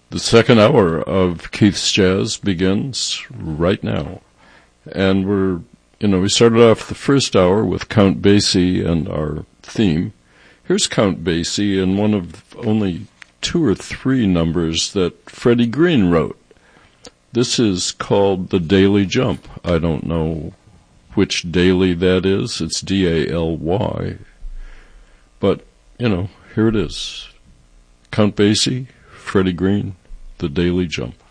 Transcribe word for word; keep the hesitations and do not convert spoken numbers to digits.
The second hour of Keith's Jazz begins right now. And we're, you know, we started off the first hour with Count Basie and our theme. Here's Count Basie in one of only two or three numbers that Freddie Green wrote. This is called The Daily Jump. I don't know which daily that is. It's D A L Y. But, you know, here it is. Count Basie, Freddie Green, The Daily Jump.